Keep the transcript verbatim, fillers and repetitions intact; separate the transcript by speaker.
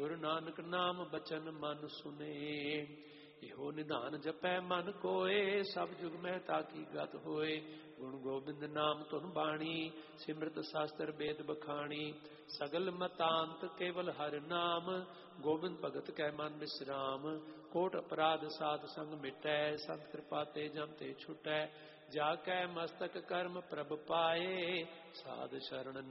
Speaker 1: ਗੁਰੂ ਨਾਨਕ ਨਾਮ ਬਚਨ ਮਨ ਸੁਨੇ। ਇਹੋ ਨਿਧਾਨ ਜਪੈ ਮਨ ਕੋਏ, ਸਭ ਜੁਗ ਮਹਿ ਤਾਕੀ ਗਤ ਹੋਏ। ਗੁਣ ਗੋਬਿੰਦ ਨਾਮ ਧੁਨ ਬਾਣੀ, ਸਿਮਰਤ ਸ਼ਾਸਤਰ ਵੇਦ ਬਖਾਣੀ। ਸਗਲ ਮਤਾਂਤ ਕੇਵਲ ਹਰਿ ਨਾਮ, ਗੋਬਿੰਦ ਭਗਤ ਕੈ ਮਨ ਵਿਸਰਾਮ। ਕੋਟ ਅਪਰਾਧ ਸਾਧ ਸੰਗ ਮਿਟੈ, ਸੰਤ ਕਿਰਪਾ ਤੇ ਜਮ ਤੇ ਛੁਟੈ। ਜਾ ਕੈ ਮਸਤਕ ਕਰਮ ਪ੍ਰਭ ਪਾਏ, ਸਾਧ ਸ਼ਰਨ